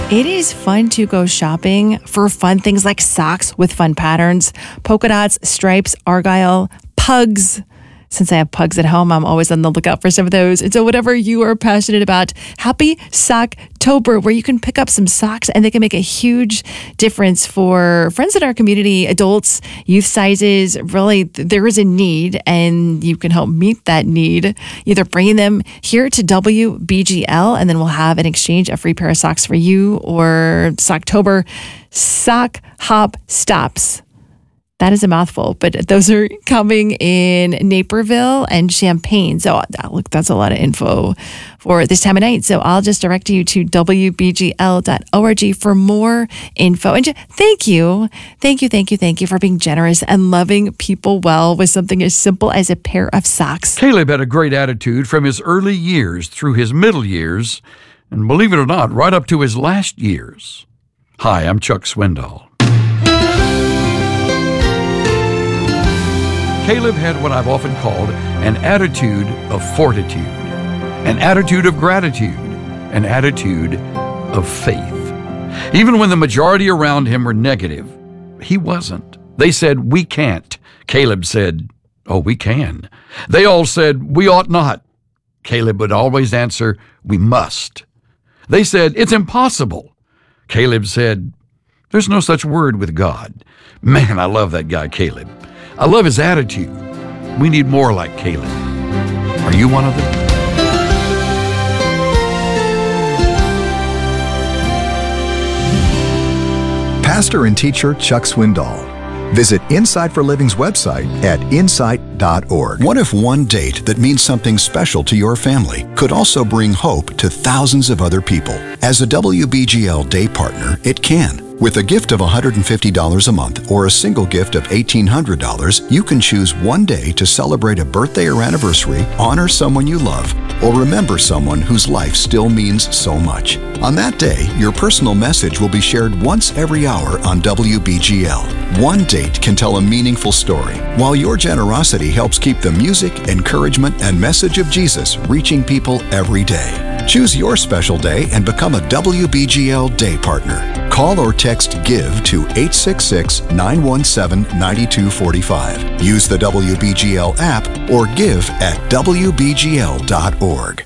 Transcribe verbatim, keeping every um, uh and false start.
It is fun to go shopping for fun things like socks with fun patterns, polka dots, stripes, argyle, pugs. Since I have pugs at home, I'm always on the lookout for some of those. And so whatever you are passionate about, happy Socktober, where you can pick up some socks and they can make a huge difference for friends in our community, adults, youth sizes. Really, there is a need and you can help meet that need, either bringing them here to W B G L and then we'll have an exchange, a free pair of socks for you, or Socktober sock hop stops. That is a mouthful, but those are coming in Naperville and Champaign. So look, that's a lot of info for this time of night. So I'll just direct you to W B G L dot org for more info. And just, thank you, thank you, thank you, thank you for being generous and loving people well with something as simple as a pair of socks. Caleb had a great attitude from his early years through his middle years, and believe it or not, right up to his last years. Hi, I'm Chuck Swindoll. Caleb had what I've often called an attitude of fortitude, an attitude of gratitude, an attitude of faith. Even when the majority around him were negative, he wasn't. They said, "We can't." Caleb said, "Oh, we can." They all said, "We ought not." Caleb would always answer, "We must." They said, "It's impossible." Caleb said, "There's no such word with God." Man, I love that guy, Caleb. I love his attitude. We need more like Caleb. Are you one of them? Pastor and teacher Chuck Swindoll. Visit Insight for Living's website at insight dot org. What if one date that means something special to your family could also bring hope to thousands of other people? As a W B G L Day Partner, it can. With a gift of one hundred fifty dollars a month or a single gift of eighteen hundred dollars, you can choose one day to celebrate a birthday or anniversary, honor someone you love, or remember someone whose life still means so much. On that day, your personal message will be shared once every hour on W B G L. One date can tell a meaningful story, while your generosity helps keep the music, encouragement, and message of Jesus reaching people every day. Choose your special day and become a W B G L Day Partner. Call or text GIVE to eight six six, nine one seven, nine two four five. Use the W B G L app or give at W B G L dot org.